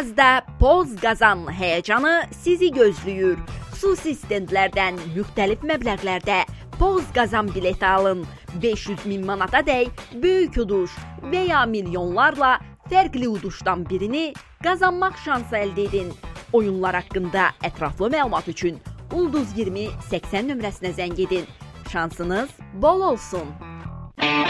yazda Poz qazan həyəcanı sizi gözləyir. Xüsusi stendlərdən müxtəlif məbləğlərdə Poz qazan bileti alın. 500.000 manata dək böyük uduş və ya milyonlarla fərqli uduşdan birini qazanmaq şansı əldə edin. Oyunlar haqqında ətraflı məlumat üçün Ulduz 20 80 nömrəsinə zəng edin. Şansınız bol olsun.